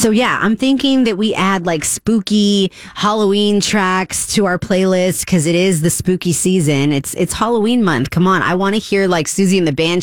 So yeah, I'm thinking that we add like spooky Halloween tracks to our playlist because it is the spooky season. It's Halloween month. Come on, I want to hear like Susie and the